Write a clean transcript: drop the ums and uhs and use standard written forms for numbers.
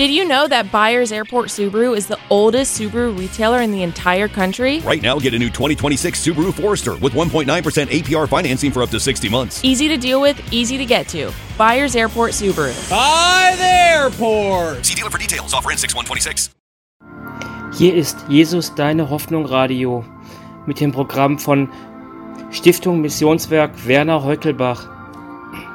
Did you know that Byers Airport Subaru is the oldest Subaru retailer in the entire country? Right now, get a new 2026 Subaru Forester with 1.9% APR financing for up to 60 months. Easy to deal with, easy to get to. Byers Airport Subaru. By the airport! See dealer for details. Offer in 6126. Hier ist Jesus, deine Hoffnung Radio mit dem Programm von Stiftung Missionswerk Werner Heutelbach.